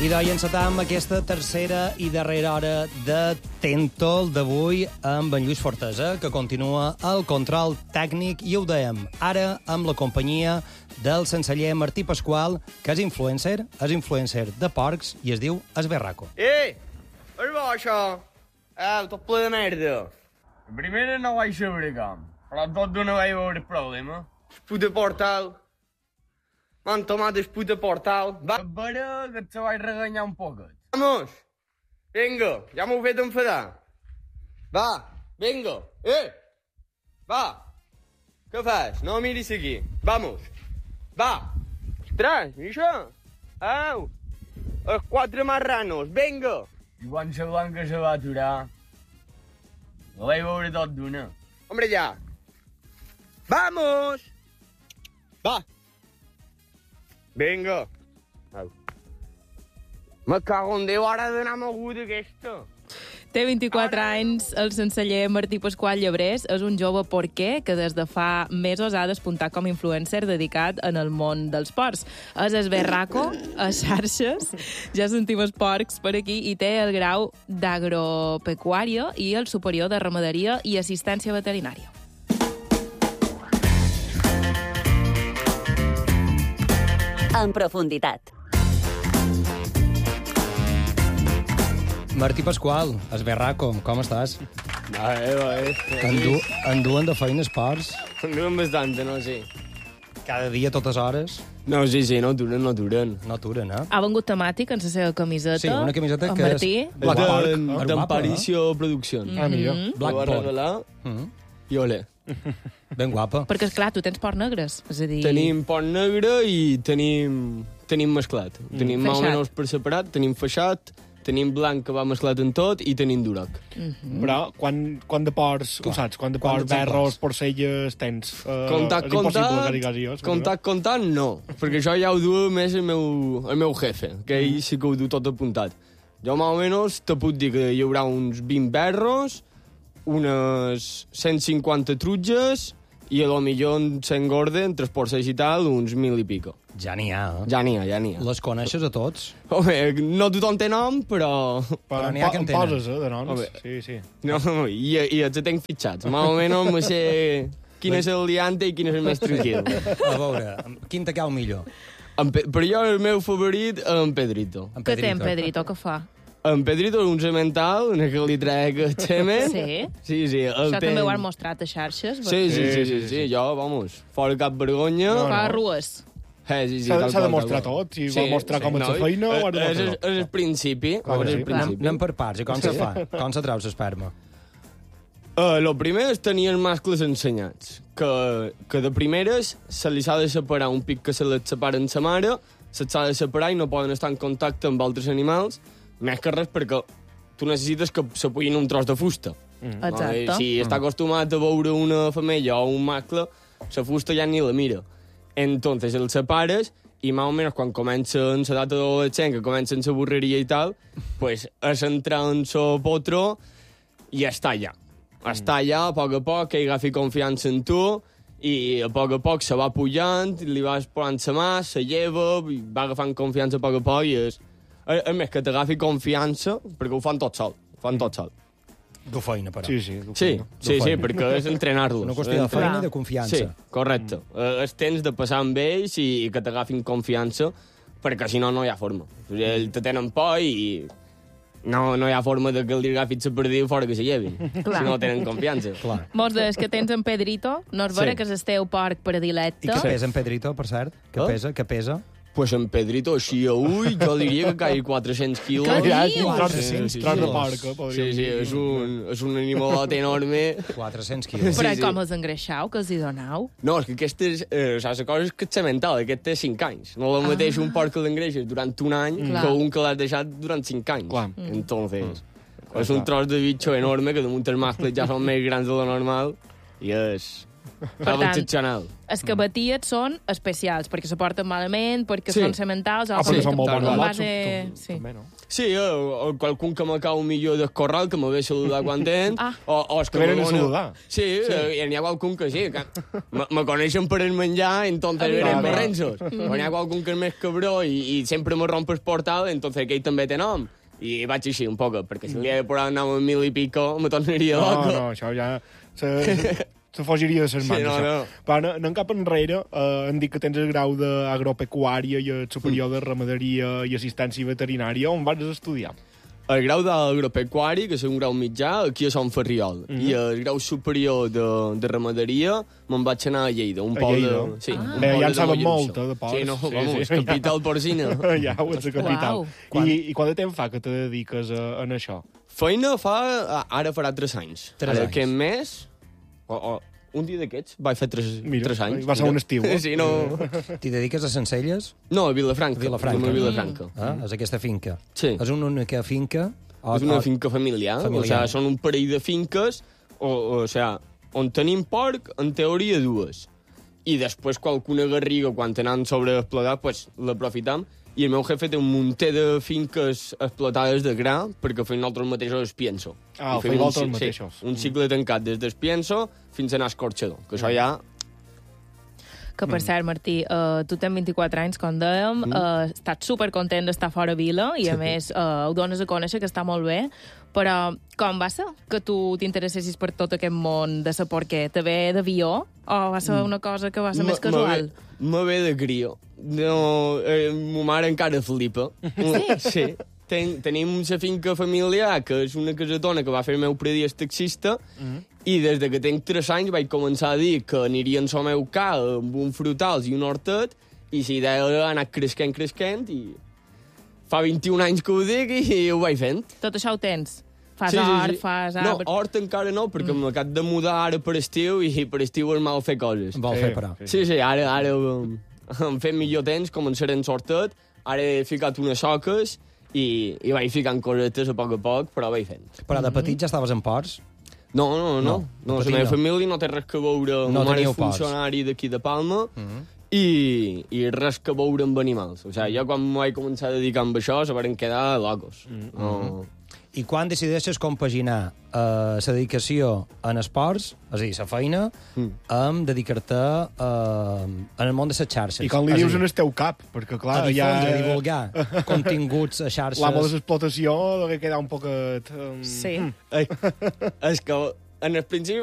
I d'ahir encetam aquesta tercera i darrera hora de Tentol d'avui amb en Lluís Fortesa, que continua el control tècnic, i ho dèiem ara amb la companyia del senceller Martí Pasqual, que és influencer de porcs i es diu Esberraco. És bo, això? Tot ple de merda. Primera no vaig saber com, però tot d'una vaig veure problema. Puta portal. M'han tomat el puta portal. Va. A veure que et se vaig reganyar un poquet. Vamos. Vinga, ja m'ho he fet enfadar. Va, vinga. Va. Què fas? No miris aquí. Vamos. Va. Ostres, mira això. Au. Els 4 marranos, vinga. I quan la Blanca se va aturar, la vaig veure tot d'una. Hombre, ja. Vamos. Va. Vinga. Au. Me cago en Déu, ara ha d'anar mogut aquesta. Té 24 anys, el senceller Martí Pasqual Llebrés és un jove porquer que des de fa mesos ha despuntat com a influencer dedicat en el món dels porcs. És esberraco a xarxes, ja sentim els porcs per aquí, i té el grau d'agropecuària i el superior de ramaderia i assistència veterinària. En profunditat. Martí Pasqual, Esberraco, com estàs? Va. Enduen de feines porcs Enduen bastant, no sé. cada dia, a totes hores. No, sí, no duren. No aturen, eh? Ha vengut temàtic en la seva camiseta. Sí, una camiseta en que és... Martí. Black Pork. D'Emparicio Produccions. Ah, mira. Black Ho va Pork. regalar i ole. Ben guapa. Perquè, esclar, tu tens porcs negres. És a dir... Tenim pont negre i tenim mesclat. Tenim més o Feixat. menys per separat, tenim feixat, tenim blanc que va mesclat en tot i tenim durac. Però quan de porcs, ho saps, quan de porcs, berros, porcelles, tens... Contat, és impossible que digues jo. Contat, no. Perquè això ja ho du més el meu jefe, que ell sí que ho du tot apuntat. Jo, més o menys, te puc dir que hi haurà uns 20 berros, unes 150 trutges i a lo millor s'engorde, entre porcells i tal, uns 1.000 i pico. Ja n'hi ha, eh? Ja n'hi ha. Les coneixes a tots? Home, no tothom té nom, però... Però n'hi ha que en tenen. Poses, de noms. Home. Sí. No, i els tenc fitxats. Més o menys me sé quin és el liante i quin és el més tranquil. A veure, quin te cau millor? Per jo el meu favorit és en Pedrito. En Què té en Pedrito? Què fa? En Pedrito és un semental en què li trec el semen. Sí? Sí. Això també ho has mostrat a xarxes? Sí. Jo, vamos, fora cap vergonya. Fa arrues. Sí, S'ha de mostrar tot. Si vol mostrar com és la feina, ho has de mostrar tot. És el principi. Anem per parts. I com se fa? Com se trau l'esperma? Lo primer és tenir els mascles ensenyats, que de primeres se li s'ha de separar un pic que se les separa en sa mare, s'ha de separar i no poden estar en contacte amb altres animals, més que res perquè tu necessites que se puguin un tros de fusta. Exacte. Si està acostumat a veure una femella o un mascle, la fusta ja ni la mira. Entonces el separes i més o menys quan comencen la data d'adolescent, que comencen la burreria i tal, pues és entrar en sa potro i està allà. Està allà, a poc, que ell agafi confiança en tu i a poc se va pujant, li vas posant la mà, se lleva, i va agafant confiança a poc i és més que t'agafi confiança, perquè ho fan tot sol. Du feina, però. Sí. Sí, perquè és entrenar-los. Una qüestió de feina i de confiança. Sí, correcte. És temps de passar amb ells i que t'agafin confiança, perquè si no, no hi ha forma. Ells te tenen por i no hi ha forma de que li agafin la perdiu fora que se llevin. Clar. Si no tenen confiança. Clar. Mos des que tens en Pedrito, no és vera que és el teu porc I predilecte. què pesa en Pedrito, per cert? Què pesa? Pues en Pedrito, així a ull, jo diria que caig 400 quilos. Què Ja, dius? tros de porc, podríem Sí, dir. és un animalot enorme. 400 quilos. Però sí. com els engreixau, que els hi donau? No, és que aquesta és... la cosa és que és mental, aquest té 5 anys. No el mateix un porc que l'engreixes durant un any Clar. que un que l'has deixat durant 5 anys. Clar. Entonces, és un tros de bitxo enorme que damunt els mascles ja són més grans de lo normal i és Per tant, excepcional. els que batien són especials, perquè se porten malament, perquè Sí. són sementals... Perquè són molt Clar, bons en lots. Sí. També, no? Sí, o qualcun que me cau millor del corral, que me ve a saludar quan tens, Ah. o és que Que venen a me dona- saludar. Sí, n'hi ha qualcun que sí, que me coneixen per el menjar, entonces Evidentment. venen barrensos. O n'hi ha qualcun que és més cabró i sempre me rompe el portal, entonces aquell també té nom. I vaig així un poc, perquè si li he de posar el nom a 1000 i pico, me tornaria No, loco. no, això ja... Se fugiria de ses mans, Sí, no, això. no. Però anant cap enrere, em dic que tens el grau d'agropecuària i el superior de ramaderia i assistència veterinària. On vas estudiar? El grau d'agropecuari, que és un grau mitjà, aquí a Sant Ferriol. I el grau superior de ramaderia me'n vaig anar a Lleida, un A poble... Lleida? Sí, un Bé, poble ja en de saben Mollerussa. molt, de porcs. Sí, no, Sí, vamos, sí. capital porcina. Ja ho ets a capital. Uau. I quant de temps fa que te dediques a això? Feina ara farà 3 anys. 3 ara anys. aquest mes, un dia d'aquests, vaig fer 3 anys. va ser un estiu. Sí, no... T'hi dediques a Sencelles? No, a Vilafranca. Vilafranca. A Vilafranca. És aquesta finca. Sí. És una única finca? És una finca familiar. O sigui, són un parell de finques, o sigui, on tenim porc, en teoria, 2. I després qualcuna garriga, quan tenen sobreexplotat, pues, l'aprofitam. I el meu jefe té un munter de finques explotades de gra, perquè fem nosaltres mateixos els pienso. Ah, I ho fem feu un vosaltres ci- mateixos. Sí, un cicle tancat des del pienso fins a anar a escorxador, que això ja... Que, per cert, Martí, tu tens 24 anys, com dèiem, estàs supercontent d'estar fora vila i, a més, ho dones a conèixer, que està molt bé, però com va ser que tu t'interessessis per tot aquest món de saber què? Te ve d'avió o va ser una cosa que va ser més casual? Me ve de crio. No, ma mare encara flipa. Sí. Tenim una finca familiar, que és una casetona que va fer el meu predí taxista, i des de que tenc 3 anys vaig començar a dir que aniria en el meu ca amb un frutals i un hortet, i si ha anat creixent, i fa 21 anys que ho dic i ho vaig fent. Tot això ho tens? Fas hort, fas No, arbre... hort encara no, perquè m'acabo de mudar ara per estiu i per estiu és mal fer coses. Vol fer parar. Sí, ara hem fet millor temps, començaré en sortet, ara he ficat unes soques i vaig ficant cosetes a poc, però vaig fent. Però de petit ja estaves en ports? No, de la petit meva no. família no té res que veure, No ma mare teníeu és funcionari d'aquí de Palma, i res que veure amb animals. O sigui, jo quan m'ho vaig començar a dedicar amb això, se van quedar locos. No. I quan decideixes compaginar la dedicació en esports, és a dir, la feina, amb dedicar-te en el món de les xarxes? I com li dius en el teu cap, perquè, clar, a ja... difondre, a divulgar continguts a xarxes... L'amo de l'explotació deve quedar un poquet... Sí. És que en el principi